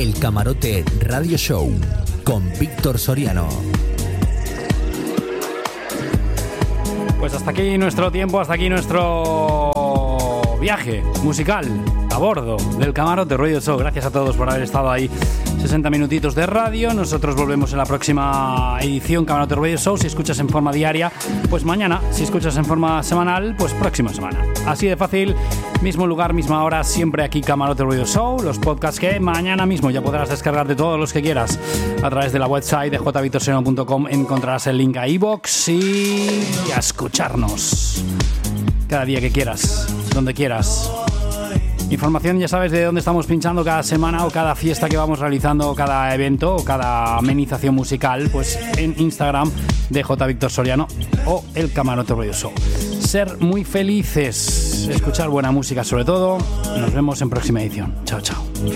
El Camarote Radio Show con Víctor Soriano. Pues hasta aquí nuestro tiempo, hasta aquí nuestro viaje musical a bordo del Camarote Radio Show. Gracias a todos por haber estado ahí 60 minutitos de radio. Nosotros volvemos en la próxima edición Camarote Radio Show. Si escuchas en forma diaria, pues mañana. Si escuchas en forma semanal, pues próxima semana. Así de fácil, mismo lugar, misma hora, siempre aquí Camarote Radio Show. Los podcasts que mañana mismo ya podrás descargar de todos los que quieras a través de la website de jvictorsoriano.com. Encontrarás el link a iVoox y a escucharnos cada día que quieras, donde quieras. Información, ya sabes, de dónde estamos pinchando cada semana o cada fiesta que vamos realizando, o cada evento o cada amenización musical, pues en Instagram de jvictorsoriano o el Camarote Radio Show. Ser muy felices, escuchar buena música sobre todo. Nos vemos en próxima edición. Chao, chao.